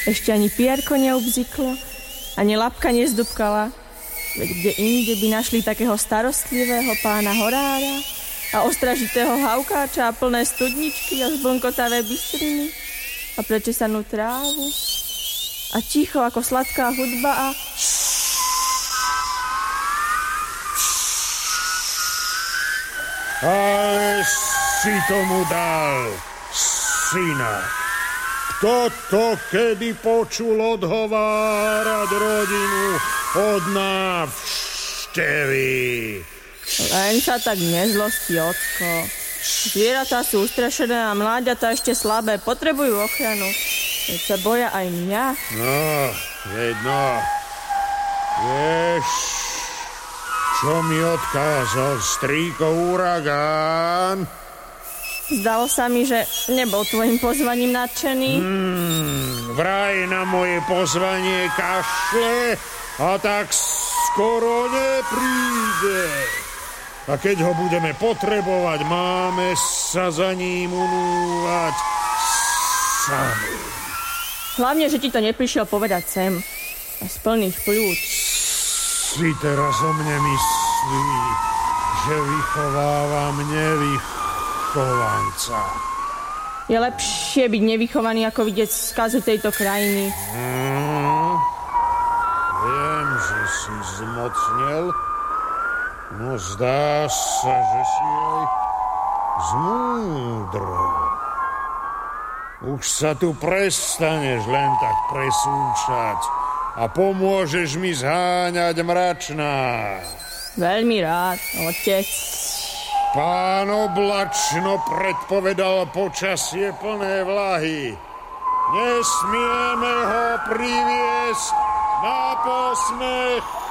Ešte ani pierko neobzyklo, ani labka nezdúbkala. Veď kde inde by našli takého starostlivého pána horára a ostražitého haukáča a plné studničky a zblnkotavé bystriny a prečesanú trávu a ticho ako sladká hudba a... Ale si tomu dal, syna. Kto to kedy počul odhovárať rodinu od návštevy? Len sa tak nezlosti, ocko. Zvieratá sú ustrašené a mláďatá ešte slabé. Potrebujú ochranu. Veď sa boja aj mňa. No, veď no. Vieš, čo mi odkázal strýko Uragán? Zdalo sa mi, že nebol tvojim pozvaním nadšený. Vraj na moje pozvanie kašle a tak skoro nepríde. A keď ho budeme potrebovať, máme sa za ním unúvať sami. Hlavne, že ti to neprišiel povedať sem. A z plných pľúc. Si teraz o mne myslí, že vychovávam nevychovanca. Je lepšie byť nevychovaný, ako vidieť skazu tejto krajiny. Viem, že si zmocnel. No zdá sa, že si aj zmúdrel. Už sa tu prestaneš len tak presúčať a pomôžeš mi zháňať mračná. Veľmi rád, otec. Pán Oblačno predpovedal počasie plné vlahy. Nesmieme ho priviesť na posmech